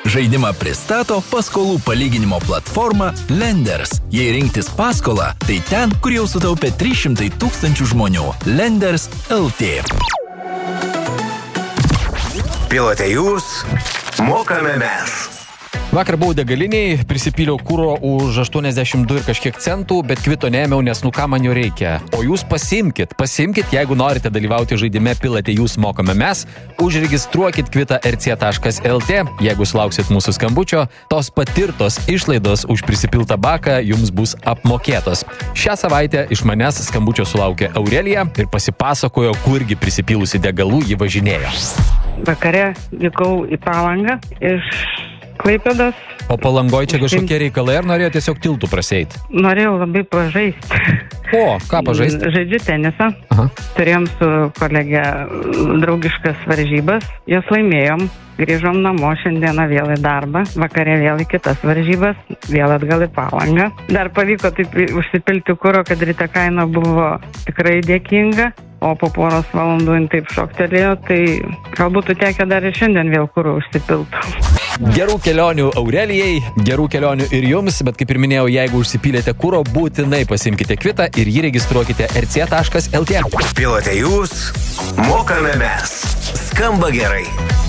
Žaidimą pristato paskolų palyginimo platforma Lenders. Jei rinktis paskolą, tai ten, kur jau sutaupė 300 000 žmonių. Lenders LT. Pilote jūs, mokame mes. Vakar buvau degaliniai, prisipyliau kuro už 82 ir kažkiek centų, bet kvito neėmiau, nes ką man jo reikia. O jūs pasiimkit, jeigu norite dalyvauti žaidime Pilote jūs, mokame mes, užregistruokit kvitą rc.lt, jeigu sulauksit mūsų skambučio, tos patirtos išlaidos už prisipiltą baką jums bus apmokėtos. Šią savaitę iš manęs skambučio sulaukė Aurelija ir pasipasakojo, kurgi prisipylusi degalų ji važinėjo. Vakare vykau į Palangą iš Klaipėdos. O Palangoj čia kažkokie reikalai ar norėjo tiesiog tiltų praseit? Norėjau labai pažaisti. O, ką pažaisti? Žaidžiu tenisą. Aha. Turėjom su kolegė draugiškas varžybas. Jas laimėjom. Grįžom namo, šiandieną vėl į darbą. Vakare vėl į kitas varžybas. Vėl atgal į Palangą. Dar pavyko taip užsipilti kuro, kad ryte kaina buvo tikrai dėkinga. O po poros valandų jin taip šoktelėjo, tai galbūt tekę dar ir šiandien vėl kuro užsipiltų. Gerų kelionių Aurelijai, gerų kelionių ir jums, bet kaip ir minėjau, jeigu užsipylėte kuro, būtinai pasimkite kvitą ir jį registruokite rc.lt. Pilote jūs, mokame mes. Skamba gerai.